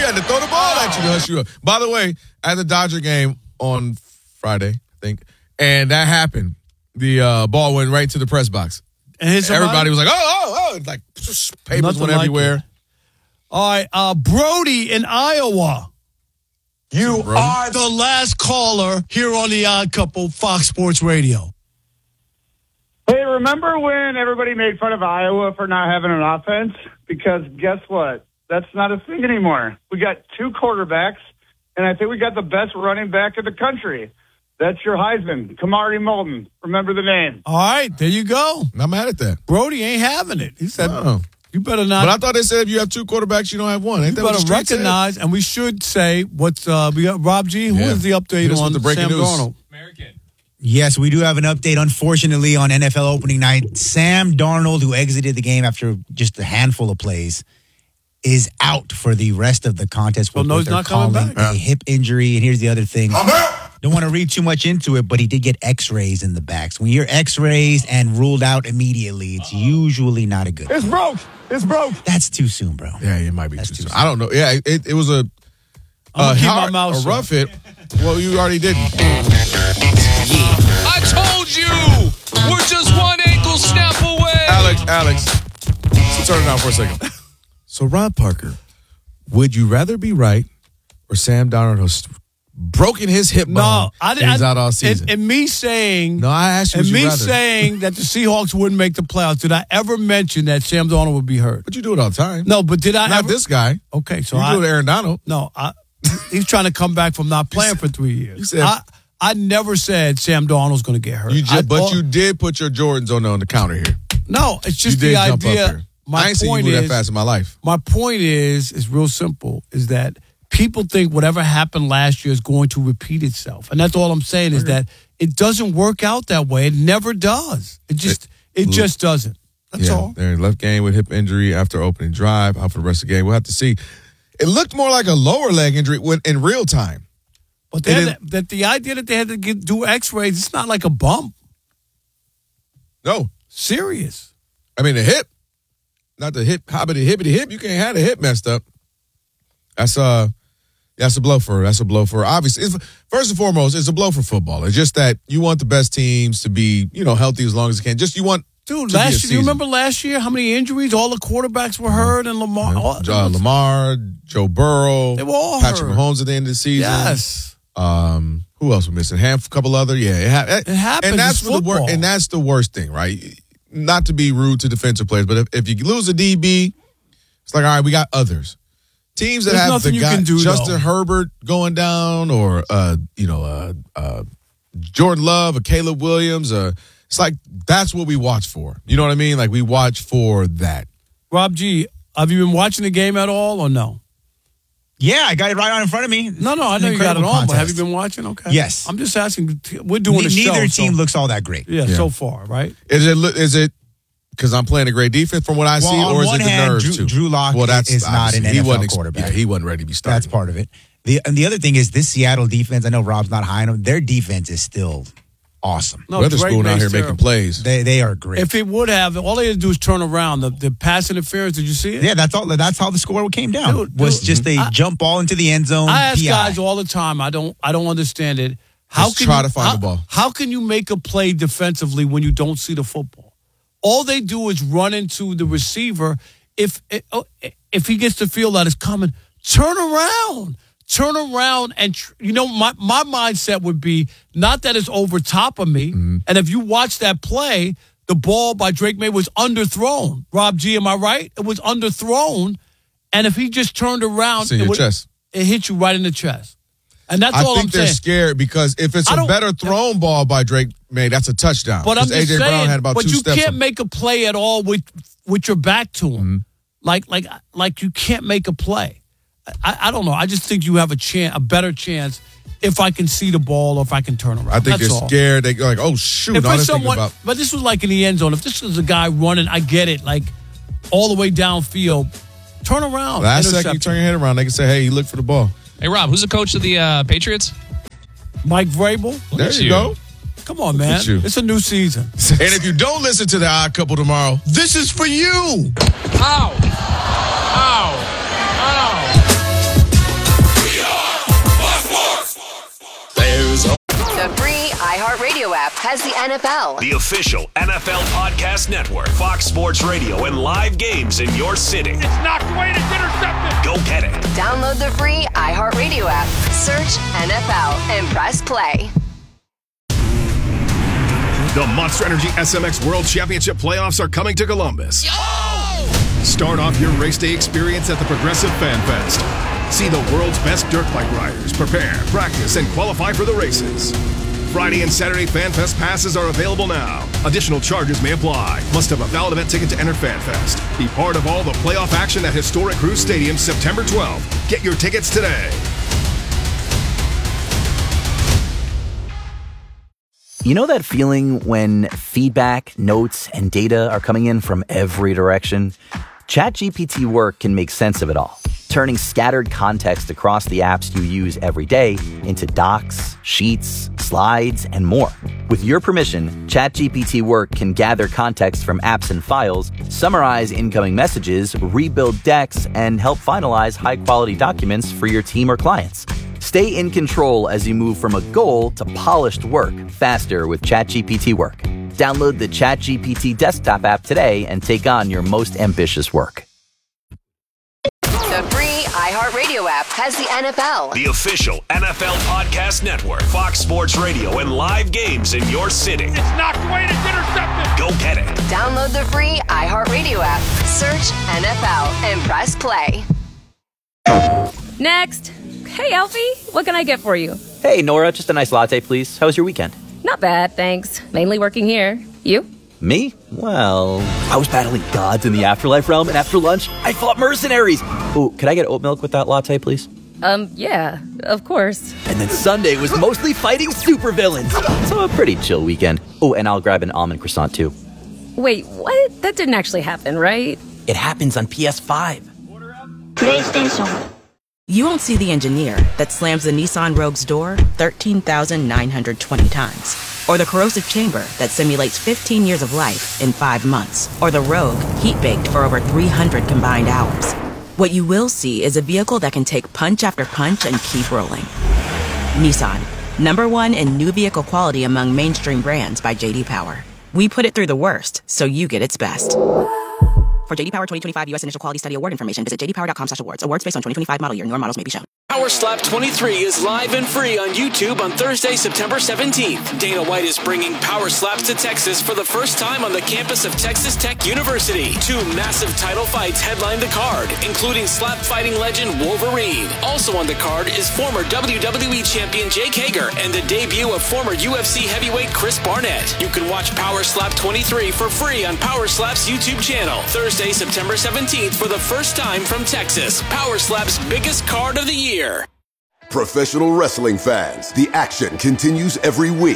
had to throw the ball at you to hush you up. By the way, at the Dodger game on Friday, I think, and that happened. The ball went right to the press box. And everybody was like, oh. Like, papers Nothing went everywhere. Like all right, Brody in Iowa. You are the last caller here on The Odd Couple, Fox Sports Radio. Hey, remember when everybody made fun of Iowa for not having an offense? Because guess what? That's not a thing anymore. We got 2 quarterbacks, and I think we got the best running back in the country. That's your Heisman, Kamari Moulton. Remember the name. All right, there you go. I'm mad at that. Brody ain't having it. He said, you better not. But I thought they said if you have 2 quarterbacks, you don't have one. Ain't that what the street said? Recognize, and we should say what's we got Rob G. Who is the update on the breaking Sam news. Darnold? American. Yes, we do have an update, unfortunately, on NFL opening night. Sam Darnold, who exited the game after just a handful of plays, is out for the rest of the contest. Well, no, he's not coming back. A hip injury, and here's the other thing. Don't want to read too much into it, but he did get x-rays in the back. So when you're x-rays and ruled out immediately, it's usually not a good It's broke. It's broke. That's too soon, bro. Yeah, it might be too soon. I don't know. Yeah, it was a rough hit. Well, you already didn't. I told you! We're just one ankle snap away! Alex. So turn it down for a second. So, Rob Parker, would you rather be right or Sam Darnold has broken his hip bone and he's out all season? And me saying... No, I asked you, and me saying that the Seahawks wouldn't make the playoffs, did I ever mention that Sam Darnold would be hurt? But you do it all the time. No, but did I Not this guy. Okay, so you do it Aaron Donald. No, he's trying to come back from not playing for 3 years. You said... I never said Sam Darnold's going to get hurt. You did put your Jordans on the counter here. No, it's just the idea. I ain't seen you move that fast in my life. My point is real simple, is that people think whatever happened last year is going to repeat itself. And that's all I'm saying is that it doesn't work out that way. It never does. It just doesn't. That's all. They're left game with hip injury after opening drive, out for the rest of the game. We'll have to see. It looked more like a lower leg injury in real time. But that the idea that they had to do x-rays, it's not like a bump. No. Serious. I mean, the hip, not the hip, hobbity hip. You can't have the hip messed up. That's a blow for. Obviously, first and foremost, it's a blow for football. It's just that you want the best teams to be, healthy as long as they can. Just you want. Dude, last year, do you remember last year how many injuries? All the quarterbacks were hurt, and Lamar, Lamar, Joe Burrow, they were all Patrick hurt. Mahomes at the end of the season. Yes. Who else was missing? A couple other. Yeah, it happens. And that's football. And that's the worst thing, right? Not to be rude to defensive players, but if you lose a DB, it's like, all right, we got others. Teams that have the guy Justin Herbert going down, or Jordan Love, or Caleb Williams, it's like that's what we watch for. You know what I mean? Like we watch for that. Rob G, have you been watching the game at all or no? Yeah, I got it right on in front of me. No, I know you got it on, but have you been watching? Okay. Yes. I'm just asking. We're doing a show. Neither team looks all that great. Yeah, so far, right? Is it because I'm playing a great defense from what I see, or is it the nerves too? Drew Lock is not an NFL quarterback. Yeah, he wasn't ready to be started. That's part of it. The other thing is this Seattle defense, I know Rob's not high on them. Their defense is still awesome. No, Witherspoon out here making plays. They are great. If it would have, all they had to do is turn around. The pass interference, did you see it? Yeah, that's all. That's how the score came down. Was just a jump ball into the end zone. I ask guys all the time. I don't understand it. Try to find the ball. How can you make a play defensively when you don't see the football? All they do is run into the receiver. If he gets the feel that it's coming, turn around. Turn around and, my mindset would be not that it's over top of me. Mm-hmm. And if you watch that play, the ball by Drake May was underthrown. Rob G, am I right? It was underthrown. And if he just turned around, it hit you right in the chest. And that's all I'm saying. I think they're scared because if it's a better thrown ball by Drake May, that's a touchdown. But I'm just AJ Brown had about but 2 you steps can't make a play at all with your back to him. Mm-hmm. Like you can't make a play. I don't know. I just think you have a better chance if I can see the ball or if I can turn around. I think they're scared. They go like, oh, shoot. But this was like in the end zone. If this was a guy running, I get it, like all the way downfield, turn around. Last second, you turn your head around, they can say, hey, you look for the ball. Hey, Rob, who's the coach of the Patriots? Mike Vrabel. There you go. Come on, man. It's a new season. And if you don't listen to the Odd Couple tomorrow, this is for you. Ow. Ow. Ow. iHeartRadio app has the NFL. The official NFL podcast network. Fox Sports Radio and live games in your city. It's knocked away and it's intercepted. Go get it. Download the free iHeartRadio app. Search NFL and press play. The Monster Energy SMX World Championship playoffs are coming to Columbus. Start off your race day experience at the Progressive Fan Fest. See the world's best dirt bike riders prepare, practice, and qualify for the races. Friday and Saturday Fan Fest passes are available now. Additional charges may apply. Must have a valid event ticket to enter Fan Fest. Be part of all the playoff action at historic Cruise Stadium September 12th. Get your tickets today. You know that feeling when feedback, notes, and data are coming in from every direction? ChatGPT Work can make sense of it all, turning scattered context across the apps you use every day into docs, sheets, slides, and more. With your permission, ChatGPT Work can gather context from apps and files, summarize incoming messages, rebuild decks, and help finalize high-quality documents for your team or clients. Stay in control as you move from a goal to polished work faster with ChatGPT Work. Download the ChatGPT desktop app today and take on your most ambitious work. The free iHeartRadio app has the NFL. The official NFL podcast network. Fox Sports Radio and live games in your city. It's knocked away and it's intercepted. Go get it. Download the free iHeartRadio app. Search NFL and press play. Next. Hey, Alfie, what can I get for you? Hey, Nora, just a nice latte, please. How was your weekend? Not bad, thanks. Mainly working here. You? Me? Well, I was battling gods in the afterlife realm, and after lunch, I fought mercenaries. Ooh, could I get oat milk with that latte, please? Yeah, of course. And then Sunday was mostly fighting supervillains. So a pretty chill weekend. Oh, and I'll grab an almond croissant, too. Wait, what? That didn't actually happen, right? It happens on PS5. PlayStation. You won't see the engineer that slams the Nissan Rogue's door 13,920 times. Or the corrosive chamber that simulates 15 years of life in 5 months. Or the Rogue heat-baked for over 300 combined hours. What you will see is a vehicle that can take punch after punch and keep rolling. Nissan, #1 in new vehicle quality among mainstream brands by J.D. Power. We put it through the worst, so you get its best. For J.D. Power 2025 U.S. Initial Quality Study Award information, visit jdpower.com/awards. Awards based on 2025 model year. Newer models may be shown. Power Slap 23 is live and free on YouTube on Thursday, September 17th. Dana White is bringing Power Slaps to Texas for the first time on the campus of Texas Tech University. 2 massive title fights headline the card, including slap fighting legend Wolverine. Also on the card is former WWE champion Jake Hager and the debut of former UFC heavyweight Chris Barnett. You can watch Power Slap 23 for free on Power Slap's YouTube channel. Thursday, September 17th for the first time from Texas. Power Slap's biggest card of the year. Professional wrestling fans, the action continues every week.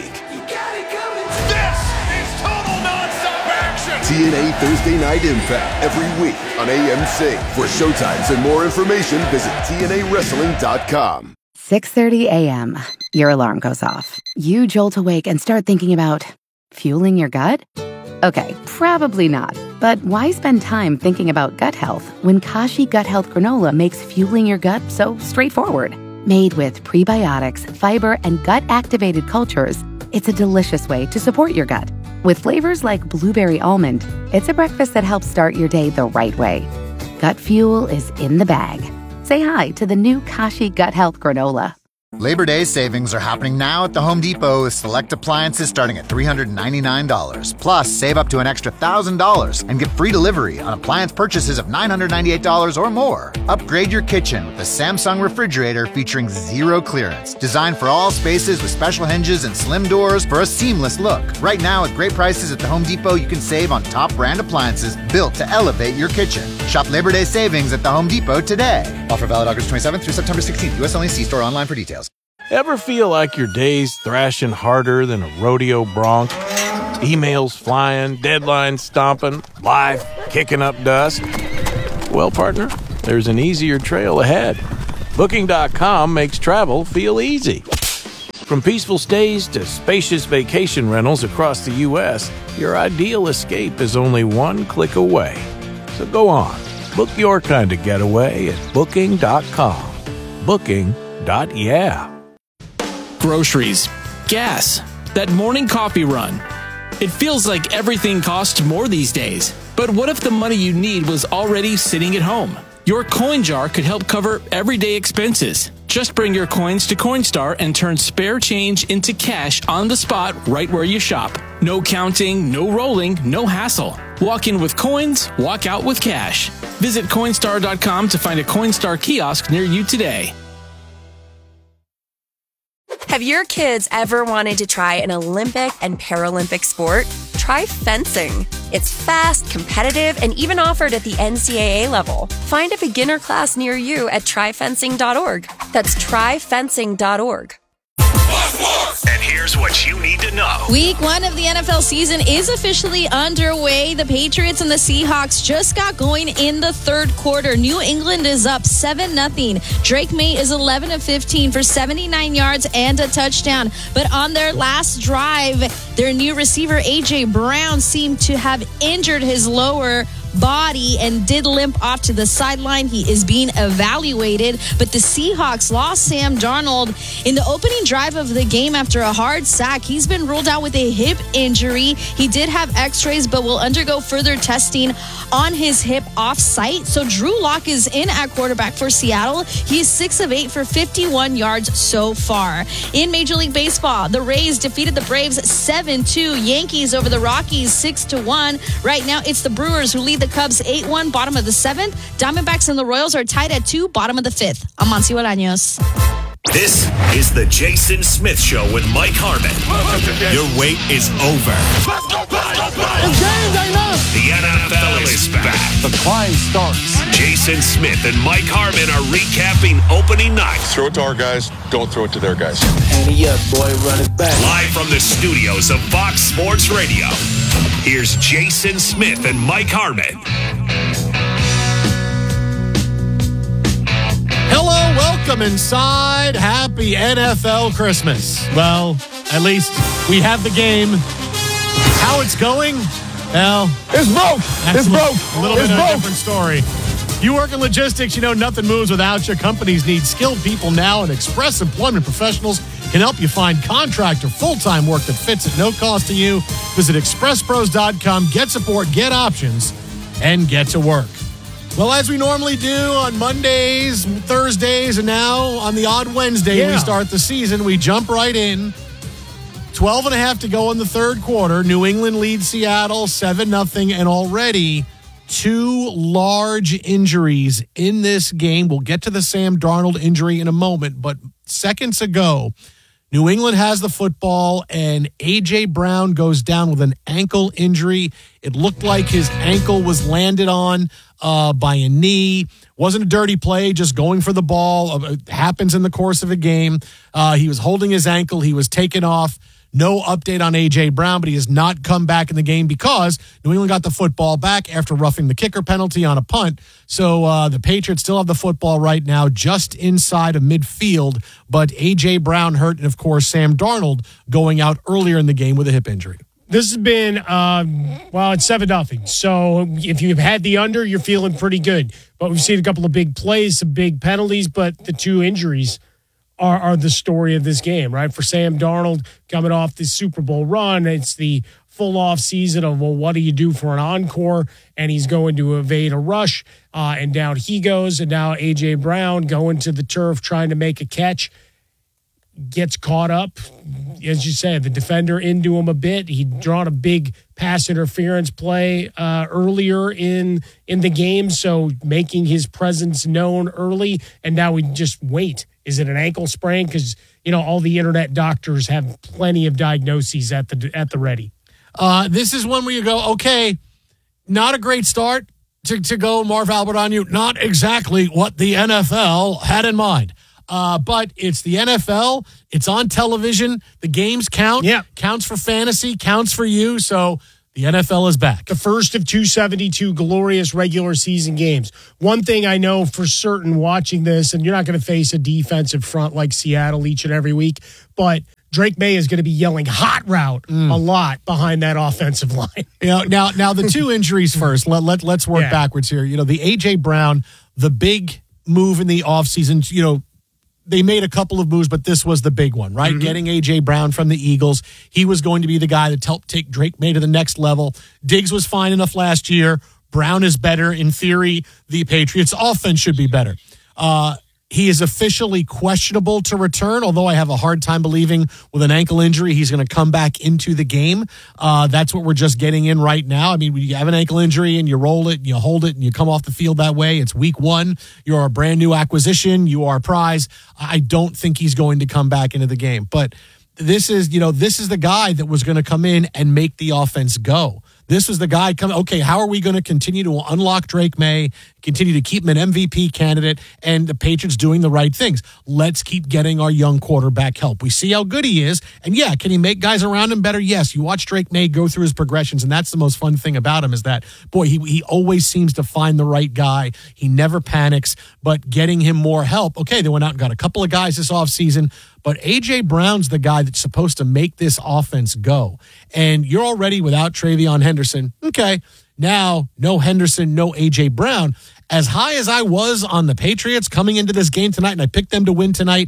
This is total nonstop action. TNA Thursday Night Impact every week on AMC. For showtimes and more information, visit TNAWrestling.com. 6:30 a.m. Your alarm goes off. You jolt awake and start thinking about fueling your gut? Okay, probably not. But why spend time thinking about gut health when Kashi Gut Health Granola makes fueling your gut so straightforward? Made with prebiotics, fiber, and gut-activated cultures, it's a delicious way to support your gut. With flavors like blueberry almond, it's a breakfast that helps start your day the right way. Gut fuel is in the bag. Say hi to the new Kashi Gut Health Granola. Labor Day savings are happening now at the Home Depot with select appliances starting at $399. Plus, save up to an extra $1,000 and get free delivery on appliance purchases of $998 or more. Upgrade your kitchen with a Samsung refrigerator featuring zero clearance. Designed for all spaces with special hinges and slim doors for a seamless look. Right now, at great prices at the Home Depot, you can save on top brand appliances built to elevate your kitchen. Shop Labor Day savings at the Home Depot today. Offer valid August 27th through September 16th. U.S. only. See store online for details. Ever feel like your day's thrashing harder than a rodeo bronc? Emails flying, deadlines stomping, life kicking up dust? Well, partner, there's an easier trail ahead. Booking.com makes travel feel easy. From peaceful stays to spacious vacation rentals across the U.S., your ideal escape is only one click away. So go on, book your kind of getaway at Booking.com. Booking.yeah. Groceries, gas, that morning coffee run. It feels like everything costs more these days. But what if the money you need was already sitting at home? Your coin jar could help cover everyday expenses. Just bring your coins to Coinstar and turn spare change into cash on the spot right where you shop. No counting, no rolling, no hassle. Walk in with coins, walk out with cash. Visit Coinstar.com to find a Coinstar kiosk near you today. Have your kids ever wanted to try an Olympic and Paralympic sport? Try fencing. It's fast, competitive, and even offered at the NCAA level. Find a beginner class near you at tryfencing.org. That's tryfencing.org. And here's what you need to know. Week 1 of the NFL season is officially underway. The Patriots and the Seahawks just got going in the third quarter. New England is up 7-0. Drake May is 11 of 15 for 79 yards and a touchdown. But on their last drive, their new receiver, A.J. Brown, seemed to have injured his lower body and did limp off to the sideline. He is being evaluated, but the Seahawks lost Sam Darnold in the opening drive of the game after a hard sack. He's been ruled out with a hip injury. He did have x-rays, but will undergo further testing on his hip off-site. So Drew Lock is in at quarterback for Seattle. He is 6 of 8 for 51 yards so far. In Major League Baseball, the Rays defeated the Braves 7-2. Yankees over the Rockies 6-1. Right now, it's the Brewers who lead the Cubs 8-1, bottom of the 7th. Diamondbacks and the Royals are tied at 2, bottom of the 5th. I'm Monty Bolaños. This is the Jason Smith Show with Mike Harmon. Your wait is over. The NFL is back. The climb starts. Jason Smith and Mike Harmon are recapping opening night. Throw it to our guys. Don't throw it to their guys. Ante up, boy. Run it back. Live from the studios of Fox Sports Radio. Here's Jason Smith and Mike Harmon. Hello, welcome inside. Happy NFL Christmas. Well, at least we have the game. How it's going? Well, it's broke. It's broke. A little bit of a different story. You work in logistics, you know nothing moves without you. Companies need skilled people now, and Express Employment Professionals can help you find contract or full-time work that fits at no cost to you. Visit expresspros.com, get support, get options, and get to work. Well, as we normally do on Mondays, Thursdays, and now on the odd Wednesday we start the season, we jump right in. 12.5 to go in the third quarter. New England leads Seattle 7-0, and already 2 large injuries in this game. We'll get to the Sam Darnold injury in a moment, but seconds ago, New England has the football, and A.J. Brown goes down with an ankle injury. It looked like his ankle was landed on by a knee. Wasn't a dirty play, just going for the ball. It happens in the course of a game. He was holding his ankle. He was taken off. No update on A.J. Brown, but he has not come back in the game because New England got the football back after roughing the kicker penalty on a punt. So the Patriots still have the football right now just inside of midfield, but A.J. Brown hurt, and of course Sam Darnold going out earlier in the game with a hip injury. This has been, it's 7-0. So if you've had the under, you're feeling pretty good. But we've seen a couple of big plays, some big penalties, but the 2 injuries are the story of this game, right? For Sam Darnold coming off the Super Bowl run, it's the full off season of, well, what do you do for an encore? And he's going to evade a rush, and down he goes. And now A.J. Brown going to the turf trying to make a catch, gets caught up. As you said, the defender into him a bit. He'd drawn a big pass interference play earlier in the game, so making his presence known early, and now we just wait. Is it an ankle sprain? Because, all the internet doctors have plenty of diagnoses at the ready. This is one where you go, okay, not a great start to go Marv Albert on you. Not exactly what the NFL had in mind. But it's the NFL. It's on television. The games count. Yeah. Counts for fantasy, counts for you. So the NFL is back. The first of 272 glorious regular season games. One thing I know for certain watching this, and you're not going to face a defensive front like Seattle each and every week, but Drake May is going to be yelling hot route a lot behind that offensive line. Now the 2 injuries first. Let's work backwards here. The A.J. Brown, the big move in the offseason, they made a couple of moves, but this was the big one, right? Getting A.J. Brown from the Eagles. He was going to be the guy that helped take Drake May to the next level. Diggs was fine enough last year. Brown is better. In theory, the Patriots' offense should be better. He is officially questionable to return, although I have a hard time believing with an ankle injury he's going to come back into the game. That's what we're just getting in right now. I mean, when you have an ankle injury and you roll it, and you hold it, and you come off the field that way, it's week 1. You're a brand new acquisition. You are a prize. I don't think he's going to come back into the game. But this is the guy that was going to come in and make the offense go. This was the guy coming, okay, how are we going to continue to unlock Drake May, continue to keep him an MVP candidate, and the Patriots doing the right things? Let's keep getting our young quarterback help. We see how good he is, and yeah, can he make guys around him better? Yes, you watch Drake May go through his progressions, and that's the most fun thing about him is that, boy, he always seems to find the right guy. He never panics, but getting him more help. Okay, they went out and got a couple of guys this offseason, but A.J. Brown's the guy that's supposed to make this offense go. And you're already without Travion Henderson. Okay, now no Henderson, no A.J. Brown. As high as I was on the Patriots coming into this game tonight, and I picked them to win tonight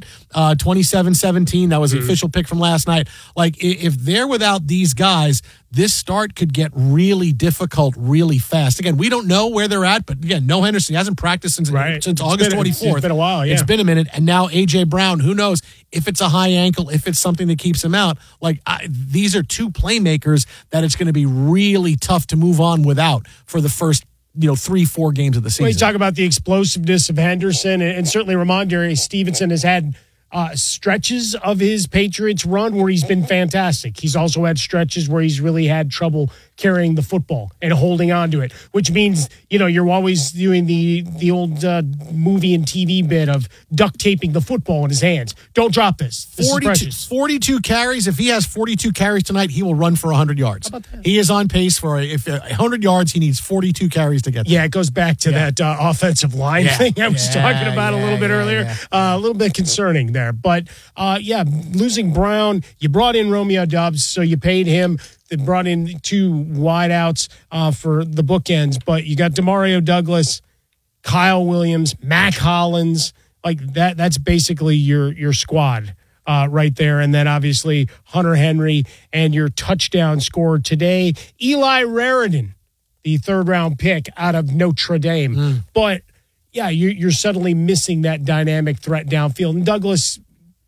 27-17. That was the official pick from last night. Like, if they're without these guys, this start could get really difficult really fast. Again, we don't know where they're at, but again, no Henderson. He hasn't practiced since August 24th. It's been a while, yeah. It's been a minute. And now A.J. Brown, who knows if it's a high ankle, if it's something that keeps him out. Like, these are two playmakers that it's going to be really tough to move on without for the first 3-4 games of the season. Well, you talk about the explosiveness of Henderson, and certainly Ramondre Stevenson has had stretches of his Patriots run where he's been fantastic. He's also had stretches where he's really had trouble carrying the football and holding on to it, which means, you're always doing the old movie and TV bit of duct taping the football in his hands. Don't drop this. This is precious. 42 carries. If he has 42 carries tonight, he will run for 100 yards. How about that? He is on pace for 100 yards. He needs 42 carries to get there. Yeah, it goes back to that offensive line thing I was talking about a little bit earlier. A little bit concerning there. But, losing Brown, you brought in Romeo Doubs, so you paid him. They brought in 2 wideouts for the bookends, but you got Demario Douglas, Kyle Williams, Mac Hollins. Like that's basically your squad right there. And then obviously Hunter Henry and your touchdown scorer today, Eli Raridan, the 3rd-round pick out of Notre Dame. But, yeah, you're suddenly missing that dynamic threat downfield. And Douglas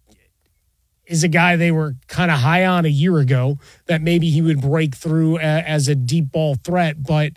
is a guy they were kind of high on a year ago that maybe he would break through as a deep ball threat, but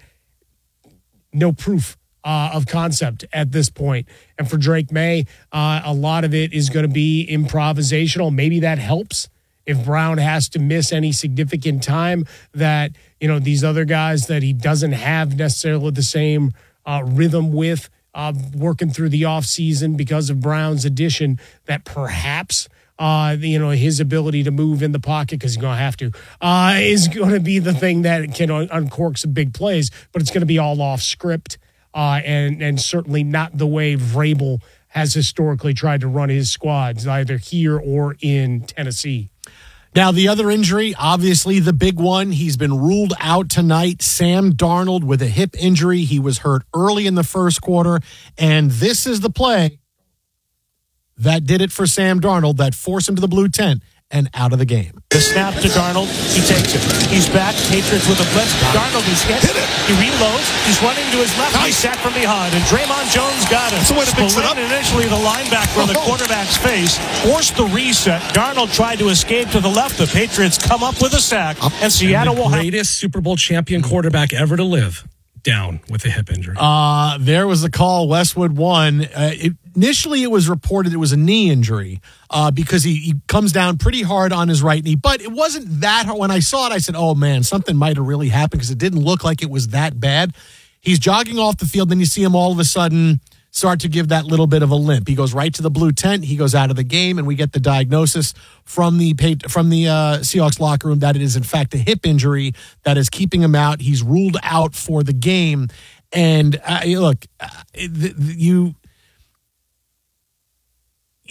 no proof of concept at this point. And for Drake May, a lot of it is going to be improvisational. Maybe that helps if Brown has to miss any significant time, that, these other guys that he doesn't have necessarily the same rhythm with working through the offseason because of Brown's addition, that perhaps his ability to move in the pocket, because he's going to have to, is going to be the thing that can uncork some big plays, but it's going to be all off script and certainly not the way Vrabel has historically tried to run his squads, either here or in Tennessee. Now, the other injury, obviously the big one, he's been ruled out tonight. Sam Darnold with a hip injury. He was hurt early in the first quarter, and this is the play that did it for Sam Darnold, that forced him to the blue tent and out of the game. The snap to Darnold, he takes it. He's back, Patriots with a blitz. Darnold is hit. He reloads. He's running to his left. He's sacked from behind, and Draymond Jones got him. That's the way to mix it up. Initially, the linebacker on the quarterback's face forced the reset. Darnold tried to escape to the left. The Patriots come up with a sack, and Seattle will have the greatest Super Bowl champion quarterback ever to live down with a hip injury. There was a call Westwood won. Initially, it was reported it was a knee injury because he comes down pretty hard on his right knee. But it wasn't that hard. When I saw it, I said, oh, man, something might have really happened because it didn't look like it was that bad. He's jogging off the field. Then you see him all of a sudden start to give that little bit of a limp. He goes right to the blue tent. He goes out of the game, and we get the diagnosis from the Seahawks locker room that it is, in fact, a hip injury that is keeping him out. He's ruled out for the game. And look, you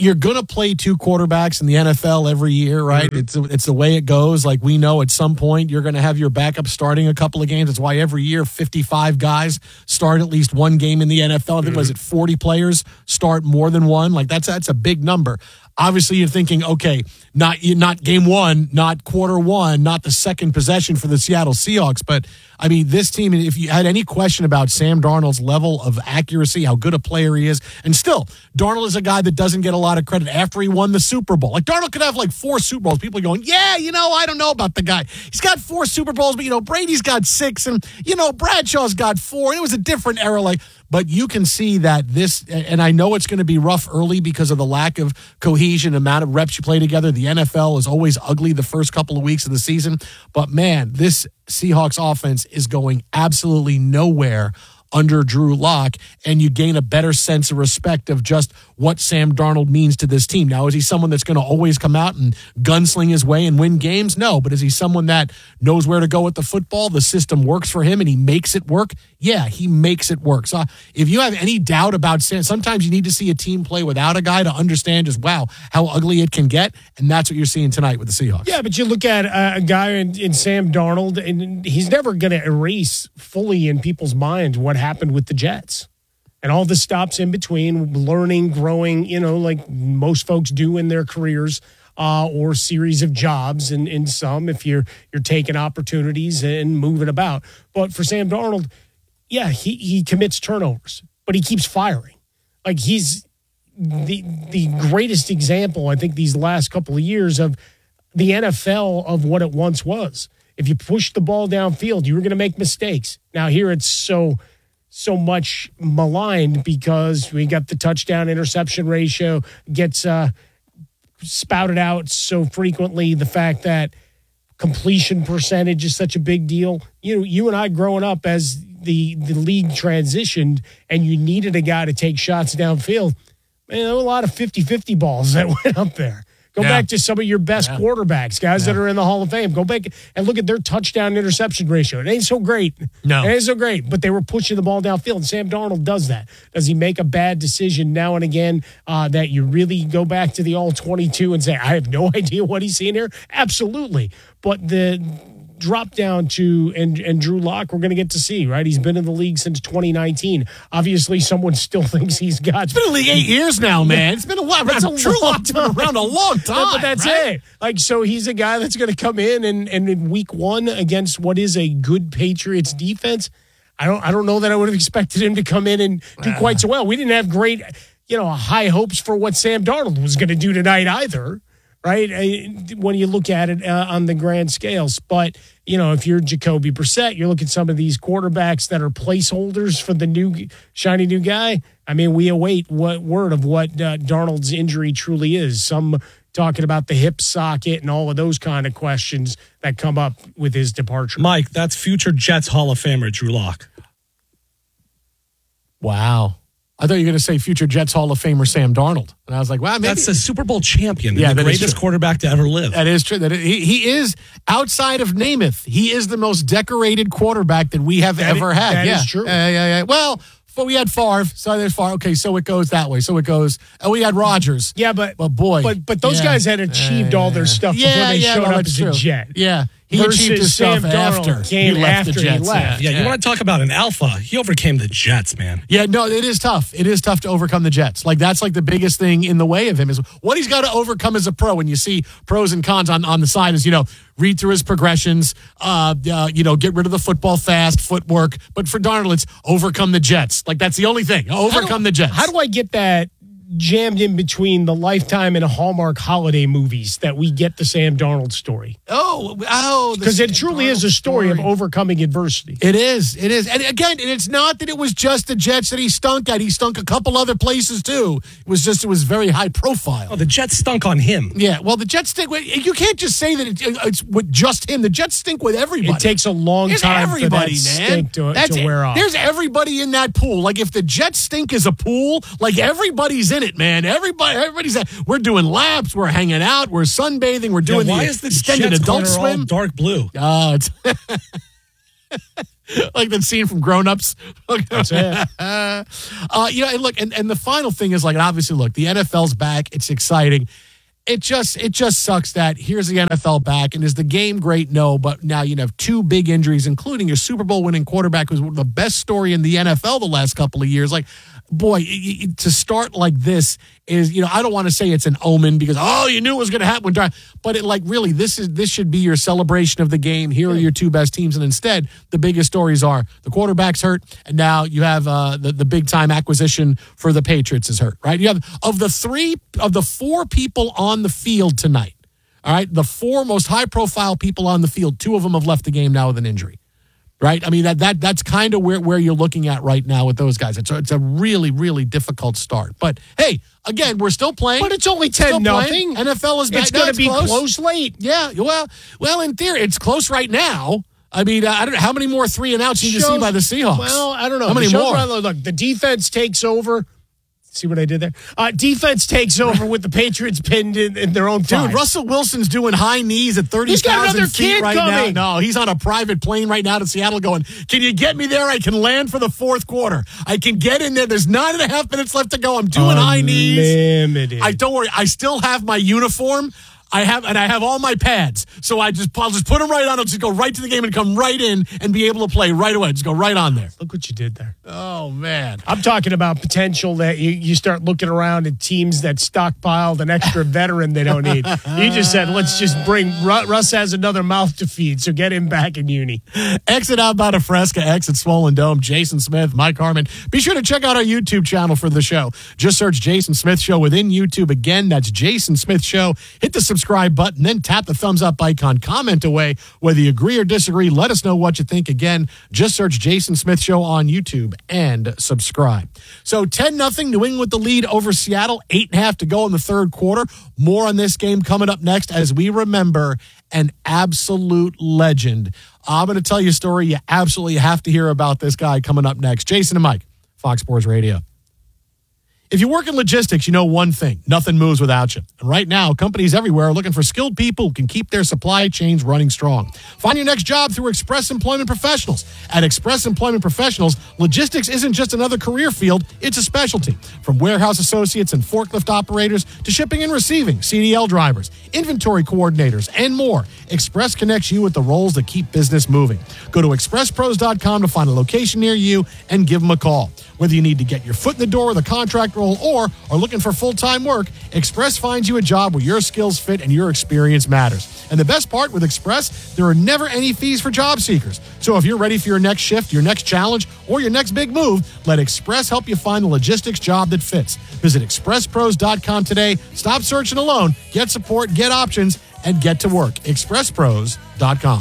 you're going to play two quarterbacks in the NFL every year, right? It's the way it goes. Like, we know at some point you're going to have your backup starting a couple of games. That's why every year 55 guys start at least one game in the NFL. I think, was it 40 players start more than one? Like, that's a big number. Obviously, you're thinking, okay, not game one, not quarter one, not the second possession for the Seattle Seahawks. But, I mean, this team, if you had any question about Sam Darnold's level of accuracy, how good a player he is, and still, Darnold is a guy that doesn't get a lot of credit after he won the Super Bowl. Like, Darnold could have like 4 Super Bowls. People are going, yeah, I don't know about the guy. He's got 4 Super Bowls, but, Brady's got 6, and, Bradshaw's got 4, and it was a different era. But you can see that this, and I know it's going to be rough early because of the lack of cohesion, amount of reps you play together. The NFL is always ugly the first couple of weeks of the season. But, man, this Seahawks offense is going absolutely nowhere under Drew Lock, and you gain a better sense of respect of just what Sam Darnold means to this team. Now, is he someone that's going to always come out and gunsling his way and win games? No, but is he someone that knows where to go with the football? The system works for him and he makes it work? Yeah, he makes it work. So if you have any doubt about Sam, sometimes you need to see a team play without a guy to understand just, wow, how ugly it can get, and that's what you're seeing tonight with the Seahawks. Yeah, but you look at a guy in Sam Darnold, and he's never going to erase fully in people's minds what happened with the Jets. And all the stops in between, learning, growing, like most folks do in their careers, or series of jobs, and in some, if you're taking opportunities and moving about. But for Sam Darnold, yeah, he commits turnovers, but he keeps firing. Like, he's the greatest example, I think, these last couple of years of the NFL of what it once was. If you push the ball downfield, you were going to make mistakes. Now here it's so much maligned because we got the touchdown interception ratio gets spouted out so frequently. The fact that completion percentage is such a big deal. You and I growing up as the league transitioned and you needed a guy to take shots downfield. Man, there were a lot of 50-50 balls that went up there. Go back to some of your best quarterbacks, guys that are in the Hall of Fame. Go back and look at their touchdown interception ratio. It ain't so great. No. It ain't so great, but they were pushing the ball downfield. And Sam Darnold does that. Does he make a bad decision now and again that you really go back to the all-22 and say, I have no idea what he's seeing here? Absolutely. But the drop down to and Drew Lock, we're going to get to see, right? He's been in the league since 2019. Obviously, someone still thinks he's got. It's been in the league 8 years now, man. It's been a while. Drew Lock's been around a long time. But that's it. Like, so he's a guy that's going to come in and in week 1 against what is a good Patriots defense. I don't know that I would have expected him to come in and do quite so well. We didn't have great, high hopes for what Sam Darnold was going to do tonight either. Right, when you look at it on the grand scales. But, if you're Jacoby Brissett, you're looking at some of these quarterbacks that are placeholders for the new shiny new guy. I mean, we await word of what Darnold's injury truly is. Some talking about the hip socket and all of those kind of questions that come up with his departure. Mike, that's future Jets Hall of Famer Drew Lock. Wow. I thought you were going to say future Jets Hall of Famer Sam Darnold. And I was like, wow, maybe. That's a Super Bowl champion. Yeah, the greatest quarterback to ever live. That is true. He is, outside of Namath, he is the most decorated quarterback that we have ever had. That is true. Yeah. Well, we had Favre. So there's Favre. Okay, so it goes that way. So it goes. We had Rodgers. Yeah, but boy. But those guys had achieved all their stuff before they showed up as a Jet. Yeah. He achieved his stuff after he left the Jets. Yeah, you want to talk about an alpha? He overcame the Jets, man. Yeah, no, it is tough. It is tough to overcome the Jets. Like, that's like the biggest thing in the way of him is what he's got to overcome as a pro. And you see pros and cons on the side is, read through his progressions, get rid of the football fast, footwork. But for Darnold, it's overcome the Jets. Like, that's the only thing. Overcome the Jets. How do I get that jammed in between the Lifetime and Hallmark holiday movies that we get the Sam Darnold story? Because it truly is a story of overcoming adversity. It is. And again, it's not that it was just the Jets that he stunk at. He stunk a couple other places too. It was very high profile. Oh, the Jets stunk on him. Yeah, well, the Jets stink. You can't just say that it's with just him. The Jets stink with everybody. It takes a long time for that stink to wear off. There's everybody in that pool. Like, if the Jets stink is a pool, like, everybody's in it, man. Everybody's we're doing laps, we're hanging out, we're sunbathing, we're doing why is the extended Jets adult swim all dark blue? It's Like that scene from Grown Ups. That's it. And look, and the final thing is, like, obviously, look, the NFL's back. It's exciting. It just sucks that here's the NFL back, and is the game great? No, but now you have two big injuries, including your Super Bowl winning quarterback, who's the best story in the NFL the last couple of years. Like, boy, to start like this is, I don't want to say it's an omen because, you knew it was going to happen. But really, this should be your celebration of the game. Here are your two best teams. And instead, the biggest stories are the quarterback's hurt. And now you have the big time acquisition for the Patriots is hurt, right? You have of the four people on the field tonight. All right. The four most high profile people on the field, two of them have left the game now with an injury. Right? I mean, that's kind of where you're looking at right now with those guys. It's a really, really difficult start. But, hey, again, we're still playing. But it's only 10-0. NFL is back. It's going to be close late. Yeah, well, in theory, it's close right now. I mean, I don't know. How many more 3-and-outs you see by the Seahawks? Well, I don't know. How many more? Look, the defense takes over. See what I did there? Defense takes over with the Patriots pinned in their own five. Dude, Russell Wilson's doing high knees at 30,000 feet right coming. now. No, he's on a private plane right now to Seattle going, can you get me there? I can land for the fourth quarter. I can get in there. There's 9.5 minutes left to go. I'm doing high knees. Don't worry. I still have my uniform. I have all my pads. So I'll just put them right on. I'll just go right to the game and come right in and be able to play right away. Just go right on there. Look what you did there. Oh, man. I'm talking about potential that you start looking around at teams that stockpiled an extra veteran they don't need. You just said, let's just bring Russ has another mouth to feed, so get him back in uni. Exit Outbound of Fresca, exit Swollen Dome, Jason Smith, Mike Harmon. Be sure to check out our YouTube channel for the show. Just search Jason Smith Show within YouTube. Again, that's Jason Smith Show. Hit the subscribe button, then tap the thumbs up icon. Comment away whether you agree or disagree. Let us know what you think. Again, just search Jason Smith Show on YouTube and subscribe. So 10-0, New England with the lead over Seattle. 8.5 to go in the third quarter. More on this game coming up next as we remember an absolute legend. I'm going to tell you a story. You absolutely have to hear about this guy coming up next. Jason and Mike, Fox Sports Radio. If you work in logistics, you know one thing. Nothing moves without you. And right now, companies everywhere are looking for skilled people who can keep their supply chains running strong. Find your next job through Express Employment Professionals. At Express Employment Professionals, logistics isn't just another career field, it's a specialty. From warehouse associates and forklift operators to shipping and receiving, CDL drivers, inventory coordinators, and more, Express connects you with the roles that keep business moving. Go to expresspros.com to find a location near you and give them a call. Whether you need to get your foot in the door with a contract role or are looking for full-time work, Express finds you a job where your skills fit and your experience matters. And the best part with Express, there are never any fees for job seekers. So if you're ready for your next shift, your next challenge, or your next big move, let Express help you find the logistics job that fits. Visit expresspros.com today. Stop searching alone. Get support, get options, and get to work. expresspros.com.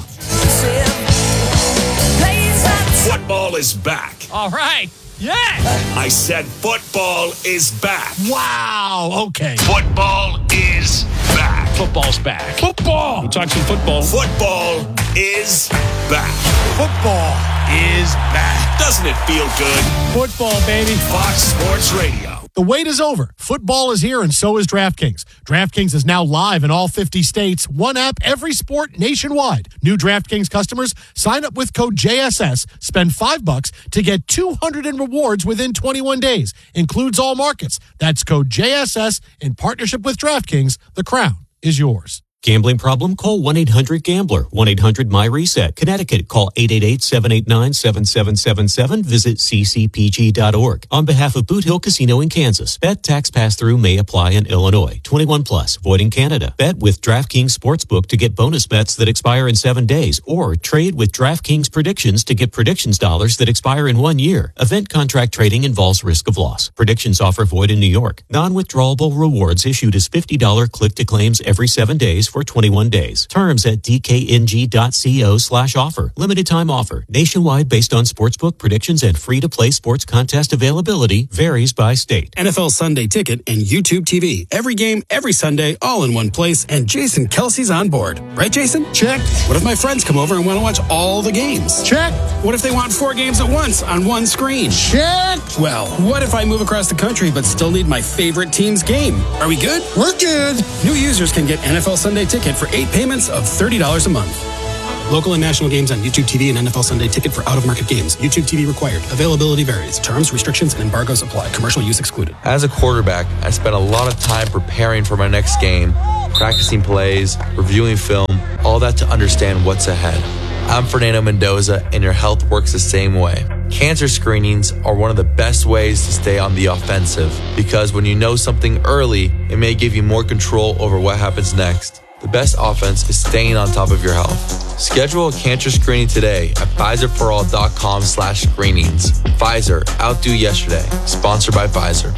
Football is back. All right. Yeah. I said football is back. Wow. Okay. Football is back. Football's back. Football. We'll talk some football. Football is back. Football is back. Doesn't it feel good? Football, baby. Fox Sports Radio. The wait is over. Football is here, and so is DraftKings. DraftKings is now live in all 50 states. One app, every sport, nationwide. New DraftKings customers sign up with code JSS, spend $5 to get $200 in rewards within 21 days. Includes all markets. That's code JSS in partnership with DraftKings. The crown is yours. Gambling problem? Call 1-800-GAMBLER. 1-800-MY-RESET. Connecticut. Call 888-789-7777. Visit ccpg.org. On behalf of Boot Hill Casino in Kansas, bet tax pass-through may apply in Illinois. 21 plus. Void in Canada. Bet with DraftKings Sportsbook to get bonus bets that expire in 7 days, or trade with DraftKings Predictions to get predictions dollars that expire in 1 year. Event contract trading involves risk of loss. Predictions offer void in New York. Non-withdrawable rewards issued as $50 click-to-claims every 7 days for 21 days. Terms at dkng.co/offer. Limited time offer. Nationwide based on sportsbook predictions and free-to-play sports contest availability. Varies by state. NFL Sunday Ticket and YouTube TV. Every game, every Sunday, all in one place. And Jason Kelsey's on board. Right, Jason? Check. What if my friends come over and want to watch all the games? Check. What if they want 4 games at once on one screen? Check. Well, what if I move across the country but still need my favorite team's game? Are we good? We're good. New users can get NFL Sunday Ticket for 8 payments of $30 a month. Local and national games on YouTube TV and NFL Sunday Ticket for out-of-market games. YouTube TV required. Availability varies. Terms, restrictions, and embargoes apply. Commercial use excluded. As a quarterback, I spent a lot of time preparing for my next game, practicing plays, reviewing film, all that to understand what's ahead. I'm Fernando Mendoza, and your health works the same way. Cancer screenings are one of the best ways to stay on the offensive because when you know something early, it may give you more control over what happens next. The best offense is staying on top of your health. Schedule a cancer screening today at Pfizerforall.com/screenings. Pfizer, outdo yesterday. Sponsored by Pfizer.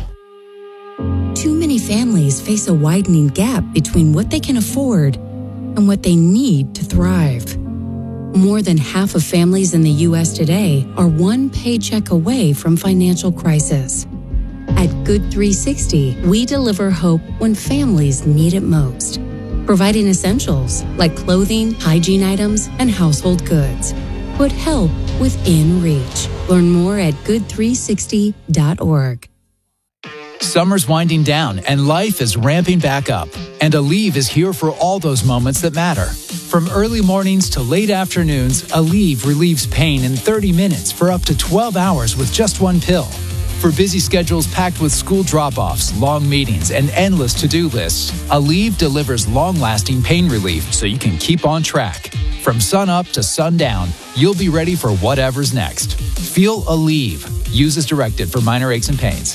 Too many families face a widening gap between what they can afford and what they need to thrive. More than half of families in the U.S. today are one paycheck away from financial crisis. At Good 360, we deliver hope when families need it most, providing essentials like clothing, hygiene items, and household goods. Put help within reach. Learn more at good360.org. Summer's winding down and life is ramping back up. And Aleve is here for all those moments that matter. From early mornings to late afternoons, Aleve relieves pain in 30 minutes for up to 12 hours with just one pill. For busy schedules packed with school drop-offs, long meetings, and endless to-do lists, Aleve delivers long-lasting pain relief so you can keep on track. From sun up to sundown, you'll be ready for whatever's next. Feel Aleve. Use as directed for minor aches and pains.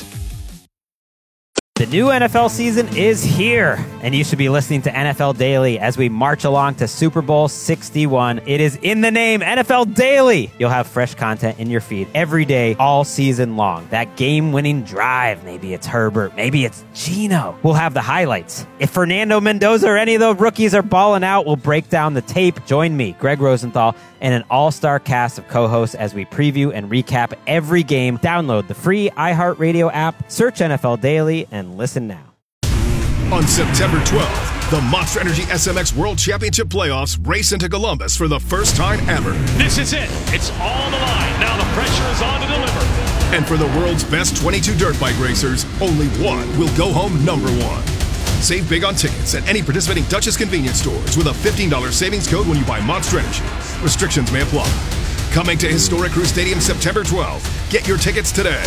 The new NFL season is here, and you should be listening to NFL Daily as we march along to Super Bowl 61. It is in the name, NFL Daily. You'll have fresh content in your feed every day, all season long. That game-winning drive, maybe it's Herbert, maybe it's Geno. We'll have the highlights. If Fernando Mendoza or any of the rookies are balling out, we'll break down the tape. Join me, Greg Rosenthal, and an all-star cast of co-hosts as we preview and recap every game. Download the free iHeartRadio app, search NFL Daily, and listen now. On September 12th, the Monster Energy SMX World Championship Playoffs race into Columbus for the first time ever. This is it. It's all the line. Now the pressure is on to deliver. And for the world's best 22 dirt bike racers, only one will go home number one. Save big on tickets at any participating Duchess convenience stores with a $15 savings code when you buy Monster Energy. Restrictions may apply. Coming to Historic Crew Stadium September 12th. Get your tickets today.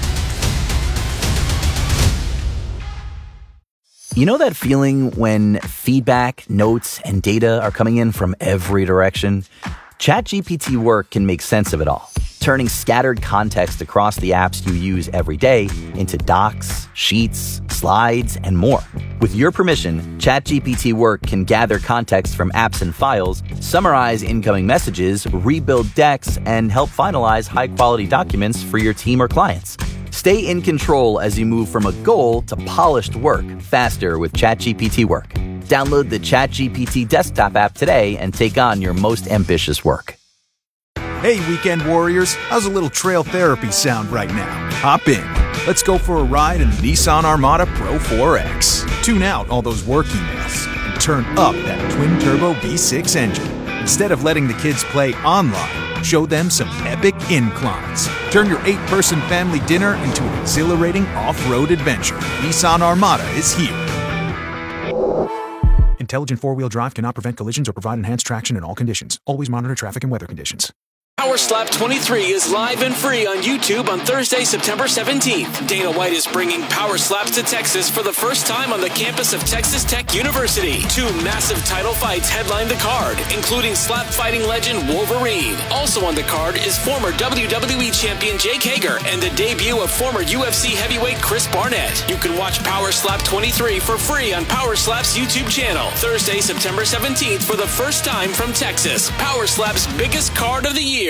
You know that feeling when feedback, notes, and data are coming in from every direction? ChatGPT Work can make sense of it all, turning scattered context across the apps you use every day into docs, sheets, slides, and more. With your permission, ChatGPT Work can gather context from apps and files, summarize incoming messages, rebuild decks, and help finalize high-quality documents for your team or clients. Stay in control as you move from a goal to polished work faster with ChatGPT Work. Download the ChatGPT desktop app today and take on your most ambitious work. Hey, weekend warriors, how's a little trail therapy sound right now? Hop in. Let's go for a ride in the Nissan Armada Pro 4X. Tune out all those work emails and turn up that twin-turbo V6 engine. Instead of letting the kids play online, show them some epic inclines. Turn your 8-person family dinner into an exhilarating off-road adventure. Nissan Armada is here. Intelligent four-wheel drive cannot prevent collisions or provide enhanced traction in all conditions. Always monitor traffic and weather conditions. Power Slap 23 is live and free on YouTube on Thursday, September 17th. Dana White is bringing Power Slaps to Texas for the first time on the campus of Texas Tech University. 2 massive title fights headline the card, including slap fighting legend Wolverine. Also on the card is former WWE champion Jake Hager and the debut of former UFC heavyweight Chris Barnett. You can watch Power Slap 23 for free on Power Slap's YouTube channel. Thursday, September 17th for the first time from Texas. Power Slap's biggest card of the year.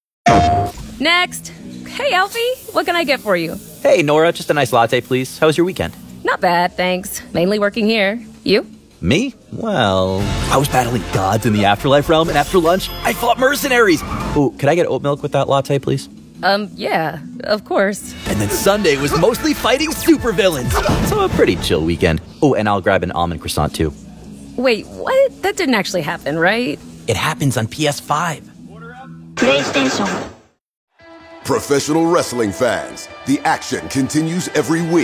Next. Hey, Alfie, what can I get for you? Hey, Nora, just a nice latte, please. How was your weekend? Not bad, thanks. Mainly working here. You? Me? Well, I was battling gods in the afterlife realm, and after lunch, I fought mercenaries. Oh, could I get oat milk with that latte, please? Yeah, of course. And then Sunday was mostly fighting supervillains. So a pretty chill weekend. Oh, and I'll grab an almond croissant, too. Wait, what? That didn't actually happen, right? It happens on PS5. PlayStation. Professional wrestling fans, the action continues every week.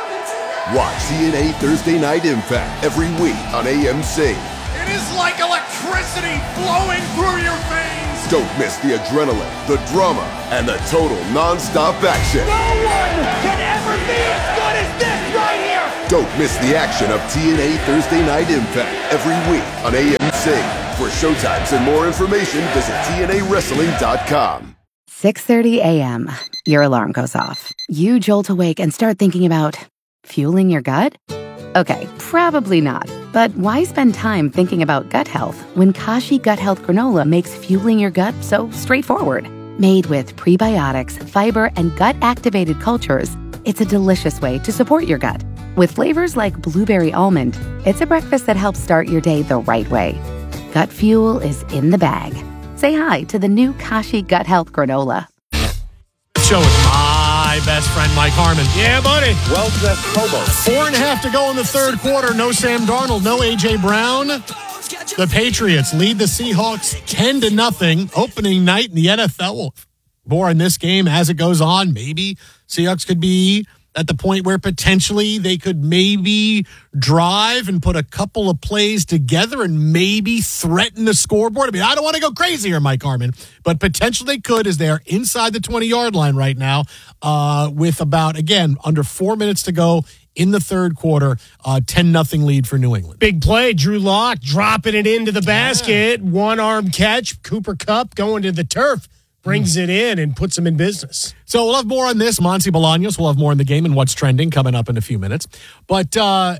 Watch TNA Thursday Night Impact every week on AMC. It is like electricity. electricity flowing through your veins. Don't miss the adrenaline, the drama, and the total non-stop action. No one can ever be as good as this right here. Don't miss the action of TNA Thursday Night Impact every week on AMC. For showtimes and more information, visit TNAWrestling.com. 6:30 a.m. Your alarm goes off. You jolt awake and start thinking about fueling your gut? Okay, probably not. But why spend time thinking about gut health when Kashi Gut Health Granola makes fueling your gut so straightforward? Made with prebiotics, fiber, and gut-activated cultures, it's a delicious way to support your gut. With flavors like blueberry almond, it's a breakfast that helps start your day the right way. Gut fuel is in the bag. Say hi to the new Kashi Gut Health Granola. Show with my best friend, Mike Harmon. Yeah, buddy. Well, that's Kobo. 4.5 to go in the third quarter. No Sam Darnold, no A.J. Brown. The Patriots lead the Seahawks 10-0. Opening night in the NFL. More in this game as it goes on. Maybe Seahawks could be at the point where potentially they could maybe drive and put a couple of plays together and maybe threaten the scoreboard. I mean, I don't want to go crazy here, Mike Harmon, but potentially they could, as they're inside the 20-yard line right now with about, again, under 4 minutes to go in the third quarter, 10-0 lead for New England. Big play, Drew Lock dropping it into the basket. One-arm catch, Cooper Kupp going to the turf. Brings it in and puts him in business. So we'll have more on this. Monty Bolaños, we'll have more in the game and what's trending coming up in a few minutes. But,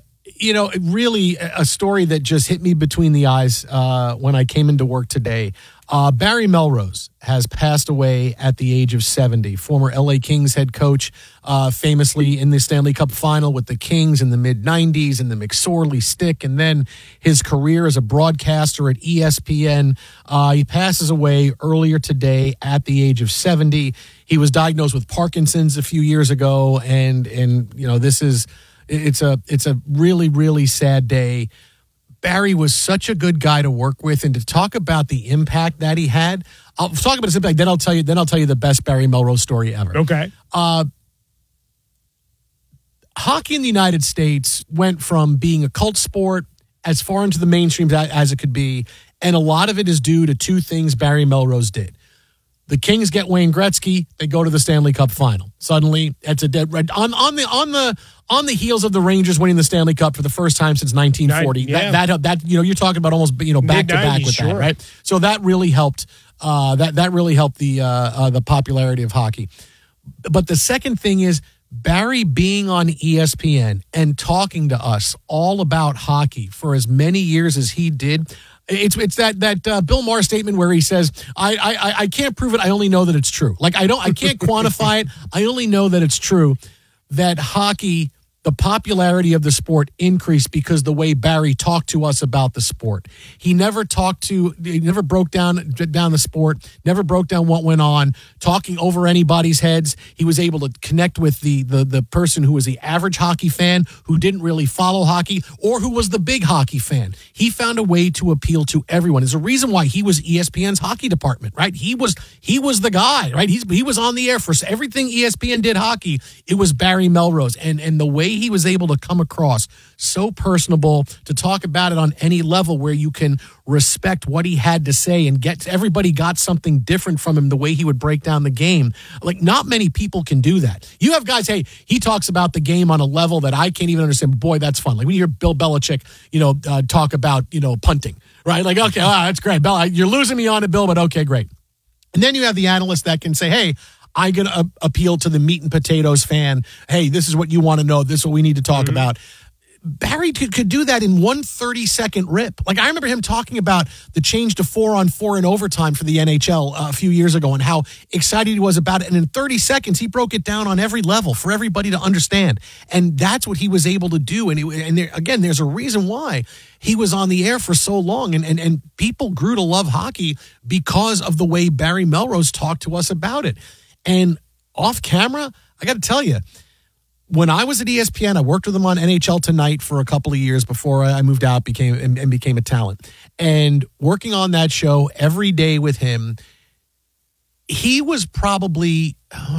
really a story that just hit me between the eyes when I came into work today. Barry Melrose has passed away at the age of 70. Former LA Kings head coach, famously in the Stanley Cup final with the Kings in the mid-90s and the McSorley stick, and then his career as a broadcaster at ESPN. He passes away earlier today at the age of 70. He was diagnosed with Parkinson's a few years ago, and it's a really, really sad day. Barry was such a good guy to work with, and to talk about the impact that he had. I'll talk about his impact, then I'll tell you the best Barry Melrose story ever. Okay. Hockey in the United States went from being a cult sport as far into the mainstream as it could be, and a lot of it is due to two things Barry Melrose did. The Kings get Wayne Gretzky, they go to the Stanley Cup final. Suddenly, it's a dead red on the heels of the Rangers winning the Stanley Cup for the first time since 1940. That you're talking about almost back to back with that, right? So that really helped. That really helped the popularity of hockey. But the second thing is Barry being on ESPN and talking to us all about hockey for as many years as he did. It's that Bill Maher statement where he says, I can't prove it. I only know that it's true. Like I can't quantify it. I only know that it's true that hockey, the popularity of the sport increased because the way Barry talked to us about the sport. He never broke down the sport, never broke down what went on, talking over anybody's heads. He was able to connect with the person who was the average hockey fan, who didn't really follow hockey, or who was the big hockey fan. He found a way to appeal to everyone. There's a reason why he was ESPN's hockey department, right? He was the guy, right? He was on the air for everything ESPN did hockey. It was Barry Melrose, and the way he was able to come across so personable, to talk about it on any level where you can respect what he had to say and everybody got something different from him, the way he would break down the game. Like, not many people can do that. You have guys, hey, he talks about the game on a level that I can't even understand. Boy, that's fun. Like when you hear Bill Belichick, talk about, punting, right? Like, okay, that's great. Bill, you're losing me on it, Bill, but okay, great. And then you have the analyst that can say, hey, I can appeal to the meat and potatoes fan. Hey, this is what you want to know. This is what we need to talk about. Barry could do that in 1 30-second rip. Like, I remember him talking about the change to 4-on-4 in overtime for the NHL a few years ago and how excited he was about it. And in 30 seconds, he broke it down on every level for everybody to understand. And that's what he was able to do. And again, there's a reason why he was on the air for so long. And people grew to love hockey because of the way Barry Melrose talked to us about it. And off camera, I got to tell you, when I was at ESPN, I worked with him on NHL Tonight for a couple of years before I moved out, became a talent. And working on that show every day with him, he was probably,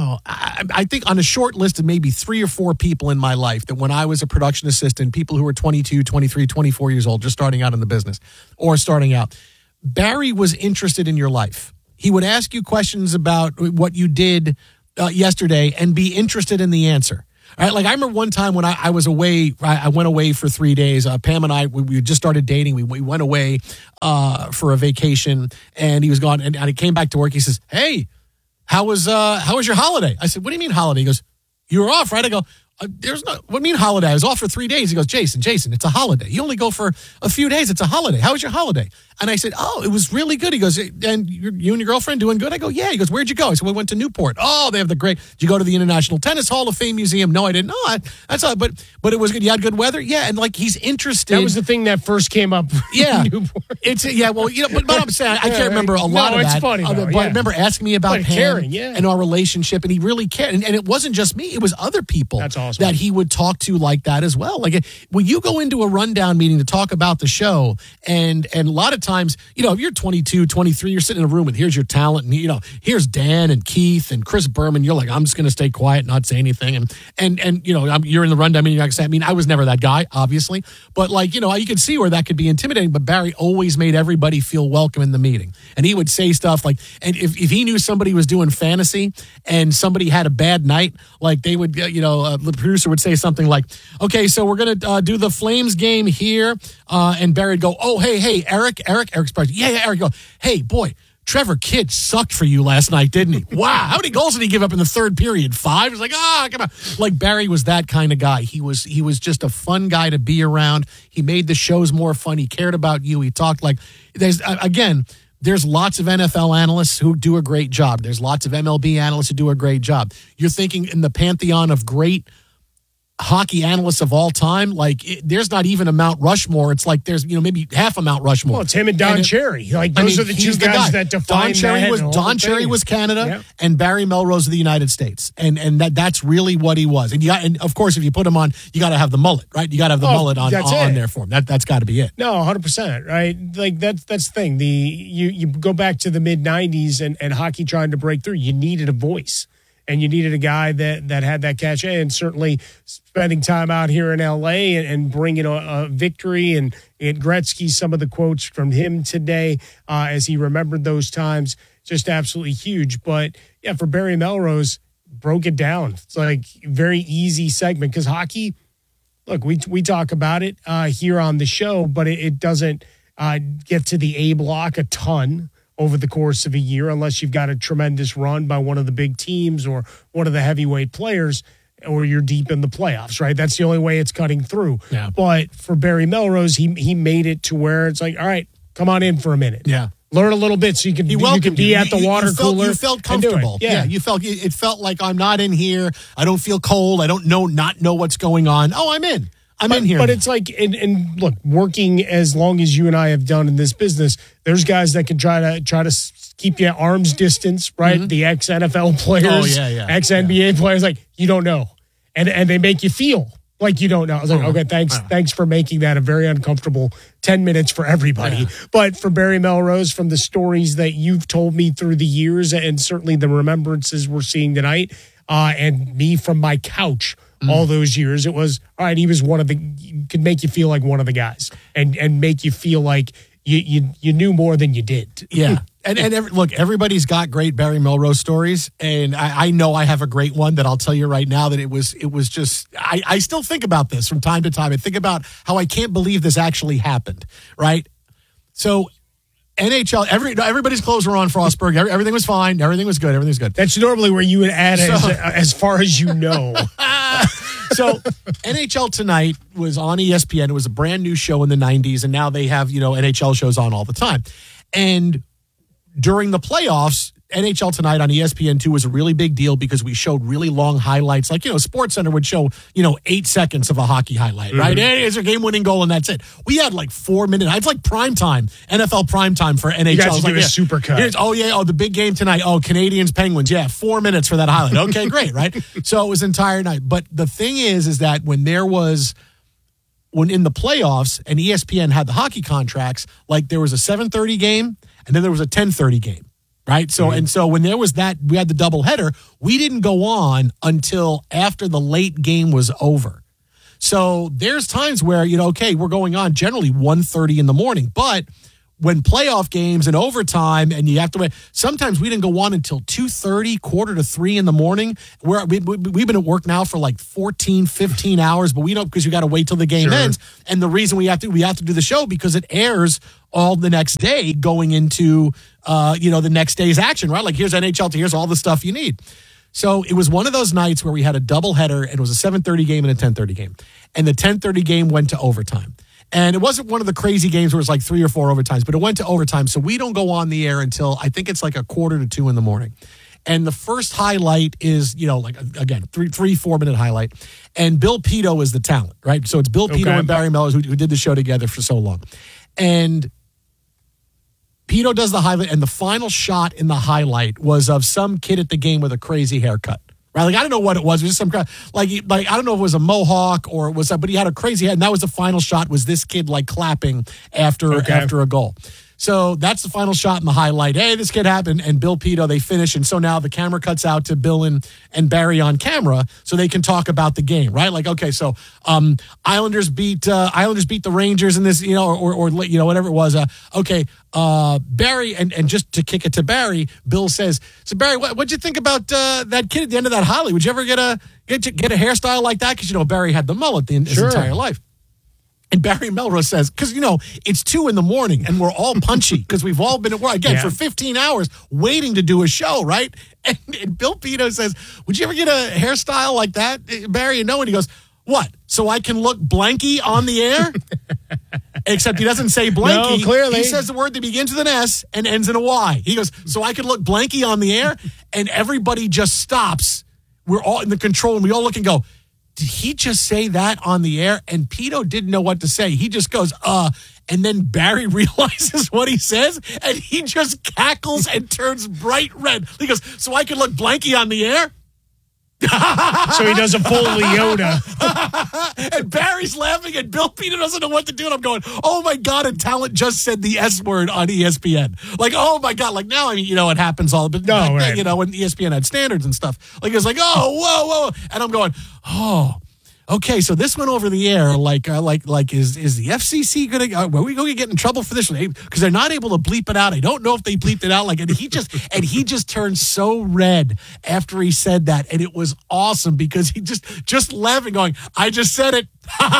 I think on a short list of maybe 3 or 4 people in my life that when I was a production assistant, people who were 22, 23, 24 years old, just starting out in the business or starting out, Barry was interested in your life. He would ask you questions about what you did yesterday and be interested in the answer. All right, like I remember one time when I was away, I went away for 3 days. Pam and I, we just started dating. We went away for a vacation, and he was gone. And I came back to work. He says, "Hey, how was your holiday?" I said, "What do you mean holiday?" He goes, "You were off, right?" I go, "There's no, what do you mean holiday? I was off for 3 days." He goes, Jason, it's a holiday. You only go for a few days. It's a holiday. How was your holiday?" And I said, "Oh, it was really good." He goes, "And you and your girlfriend doing good?" I go, "Yeah." He goes, "Where'd you go?" I said, "We went to Newport." "Oh, they have the great." "Did you go to the International Tennis Hall of Fame Museum?" "No, I didn't." "No, that's all. But it was good. You had good weather." "Yeah." And like he's interested. That was the thing that first came up. Yeah, Newport. It's well, but I'm saying I can't remember a lot of that. It's funny, but I remember asking me about Pam and our relationship, and he really cared. And it wasn't just me; it was other people. That's awesome. That he would talk to like that as well. Like when you go into a rundown meeting to talk about the show, and a lot of times, if you're 22, 23, you're sitting in a room and here's your talent, and here's Dan and Keith and Chris Berman. You're like, I'm just going to stay quiet, not say anything, and you're in the rundown meeting. Like I mean, I was never that guy, obviously, but like you could see where that could be intimidating. But Barry always made everybody feel welcome in the meeting, and he would say stuff like, and if he knew somebody was doing fantasy and somebody had a bad night, like they would, the producer would say something like, "Okay, so we're going to do the Flames game here," and Barry would go, "Oh, hey, Eric's part. Yeah, Eric, go, hey, boy, Trevor Kidd sucked for you last night, didn't he? Wow, how many goals did he give up in the third period? 5?" It's like, come on. Like Barry was that kind of guy. He was just a fun guy to be around. He made the shows more fun. He cared about you. He talked like, there's lots of NFL analysts who do a great job. There's lots of MLB analysts who do a great job. You're thinking in the pantheon of great hockey analysts of all time, there's not even a Mount Rushmore. It's like there's maybe half a Mount Rushmore. Well, it's him and Don Cherry. Those are the two guys that define Don Cherry was Canada, and Barry Melrose of the United States, and that's really what he was. And of course, if you put him on, you got to have the mullet, right? You got to have the mullet on there for him. That's got to be it. No, 100%, right? Like that's the thing. You go back to the mid '90s and hockey trying to break through. You needed a voice. And you needed a guy that had that cachet, and certainly spending time out here in L.A. and bringing a victory. And Gretzky, some of the quotes from him today as he remembered those times, just absolutely huge. But, yeah, for Barry Melrose, broke it down. It's like very easy segment because hockey, look, we talk about it here on the show, but it doesn't get to the A block a ton over the course of a year, unless you've got a tremendous run by one of the big teams or one of the heavyweight players, or you're deep in the playoffs, right? That's the only way it's cutting through. Yeah. But for Barry Melrose, he made it to where it's like, all right, come on in for a minute. Yeah. Learn a little bit so you can be at the water cooler. You felt comfortable. Yeah. It felt like I'm not in here. I don't feel cold. I don't not know what's going on. Oh, I'm in. I'm in here. But it's like, and look, working as long as you and I have done in this business, there's guys that can try to keep you at arm's distance, right? Mm-hmm. The ex-NFL players, ex-NBA players, like, you don't know. And they make you feel like you don't know. I was like, okay, thanks for making that a very uncomfortable 10 minutes for everybody. Yeah. But for Barry Melrose, from the stories that you've told me through the years, and certainly the remembrances we're seeing tonight, and me from my couch all those years, it was, all right, he was could make you feel like one of the guys and make you feel like you knew more than you did. Yeah. Look, everybody's got great Barry Melrose stories, and I know I have a great one that I'll tell you right now that it was just, I still think about this from time to time. I think about how I can't believe this actually happened, right? So NHL, everybody's clothes were on Frostburg. Everything was fine. Everything was good. Everything's good. That's normally where you would add as far as you know. So NHL Tonight was on ESPN. It was a brand new show in the 90s, and now they have, NHL shows on all the time. And during the playoffs, NHL Tonight on ESPN2 was a really big deal because we showed really long highlights. Like, SportsCenter would show, 8 seconds of a heart highlight, right? Hey, it's a game-winning goal, and that's it. We had like 4 minutes. It's like prime time, NFL prime time for NHL. You guys give a super cut. The big game tonight. Oh, Canadians, Penguins. Yeah, 4 minutes for that highlight. Okay, great, right? So it was entire night. But the thing is that when in the playoffs and ESPN had the hockey contracts, like there was a 7:30 game and then there was a 10:30 game. right? So and so when there was that, we had the doubleheader. We didn't go on until after the late game was over. So there's times where, okay, we're going on generally 1:30 in the morning, but when playoff games and overtime and you have to wait, sometimes we didn't go on until 2:30, 2:45 in the morning. We've been at work now for like 14, 15 hours, but we don't, because you got to wait till the game ends. And the reason we have to do the show because it airs all the next day going into, the next day's action, right? Like here's NHL, here's all the stuff you need. So it was one of those nights where we had a doubleheader and it was a 7:30 game and a 10:30 game. And the 10:30 game went to overtime. And it wasn't one of the crazy games where it's like 3 or 4 overtimes, but it went to overtime. So we don't go on the air until I think it's like 1:45 in the morning. And the first highlight is, 3-4 minute highlight. And Bill Pito is the talent, right? So it's Bill Pito and Barry Melrose who did the show together for so long. And Pito does the highlight, and the final shot in the highlight was of some kid at the game with a crazy haircut. Right, like I don't know what it was. It was just some kind like I don't know if it was a mohawk or it was, but he had a crazy head, and that was the final shot. Was this kid like clapping after a goal? So that's the final shot in the highlight. Hey, this kid happened, and Bill Pito, they finish, and so now the camera cuts out to Bill and Barry on camera, so they can talk about the game, right? Like, okay, so Islanders beat the Rangers in this, or whatever it was. Barry, and just to kick it to Barry, Bill says, so Barry, what'd you think about that kid at the end of that highlight? Would you ever get a hairstyle like that? Because Barry had the mullet his entire life. And Barry Melrose says, because, it's 2 in the morning and we're all punchy because we've all been at work, again, for 15 hours waiting to do a show, right? And Bill Pito says, would you ever get a hairstyle like that, Barry? No. And he goes, what? So I can look blanky on the air? Except he doesn't say blanky. No, clearly. He says the word that begins with an S and ends in a Y. He goes, so I can look blanky on the air? And everybody just stops. We're all in the control and we all look and go, did he just say that on the air? And Pito didn't know what to say. He just goes, and then Barry realizes what he says, and he just cackles and turns bright red. He goes, so I could look blanky on the air? So he does a full Leota. And Barry's laughing, and Bill Pito doesn't know what to do. And I'm going, oh, my God, and talent just said the S word on ESPN. Like, oh, my God. Like, now, it happens all. But back then, when ESPN had standards and stuff. Like, it's like, oh, whoa. And I'm going, oh. Okay, so this went over the air. Is the FCC going to? Are we going to get in trouble for this? Because they're not able to bleep it out. I don't know if they bleeped it out. And he just turned so red after he said that, and it was awesome because he just laughing, going, "I just said it."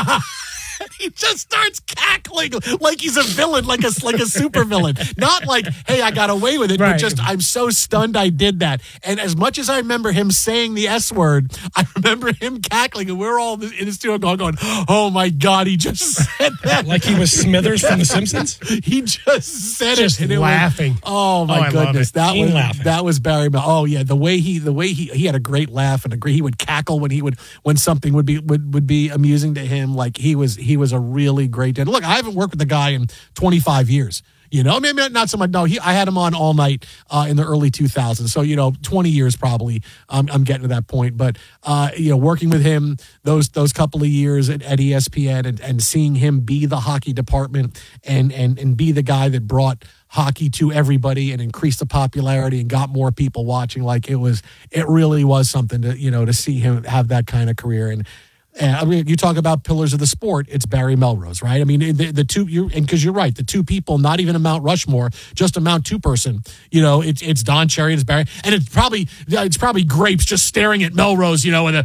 He just starts cackling like he's a villain, like a super villain. Not like, hey, I got away with it, but just I'm so stunned I did that. And as much as I remember him saying the S word, I remember him cackling, and we're all in the studio going, oh my God, he just said that. Like he was Smithers from The Simpsons? He just said just it. And laughing. Oh my goodness. That was Barry. Oh yeah. The way he had a great laugh and he would cackle when something would be amusing to him. Like he was a really great dad. Look, I haven't worked with the guy in 25 years. Maybe not so much. No, I had him on all night in the early 2000s. So 20 years probably. I'm getting to that point. But working with him those couple of years at ESPN and seeing him be the hockey department and be the guy that brought hockey to everybody and increased the popularity and got more people watching. Like it really was something to see him have that kind of career. And you talk about pillars of the sport, it's Barry Melrose, right? I mean, the two, because you're right, the two people, not even a Mount Rushmore, just a Mount two-person. It's Don Cherry, it's Barry, and it's probably Grapes just staring at Melrose,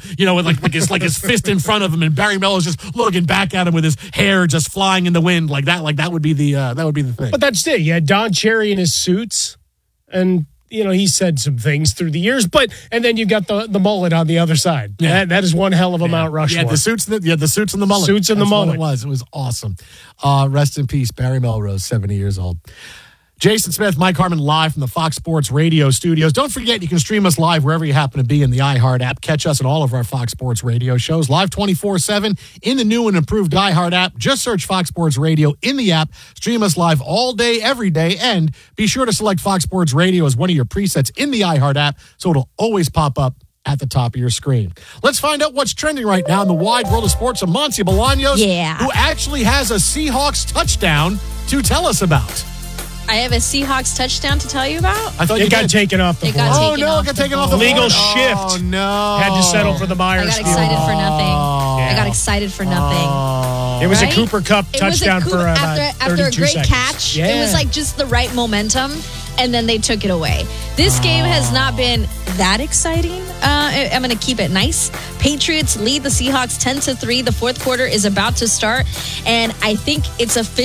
with his fist in front of him, and Barry Melrose just looking back at him with his hair just flying in the wind like that. Like that would be the thing. But that's it. Yeah, Don Cherry in his suits, and he said some things through the years, and then you got the mullet on the other side. Yeah. That is one hell of a Mount Rushmore. Yeah, the suits and the mullet. Suits and the mullet. It was awesome. Rest in peace, Barry Melrose, 70 years old. Jason Smith, Mike Harmon, live from the Fox Sports Radio studios. Don't forget, you can stream us live wherever you happen to be in the iHeart app. Catch us on all of our Fox Sports Radio shows, live 24/7 in the new and improved iHeart app. Just search Fox Sports Radio in the app. Stream us live all day, every day, and be sure to select Fox Sports Radio as one of your presets in the iHeart app so it'll always pop up at the top of your screen. Let's find out what's trending right now in the wide world of sports. Amancio Bolaños, who actually has a Seahawks touchdown to tell us about. I have a Seahawks touchdown to tell you about. I thought it got taken off the board. It got taken off the board. Legal shift. Oh, no. Had to settle for the Myers. I got excited for nothing. I got excited for nothing. It was Right? a Cooper Cup touchdown for after a great 32 catch. Yeah. It was like just the right momentum, and then they took it away. This game has not been that exciting. I'm going to keep it nice. Patriots lead the Seahawks 10-3. The fourth quarter is about to start, and I think it's official.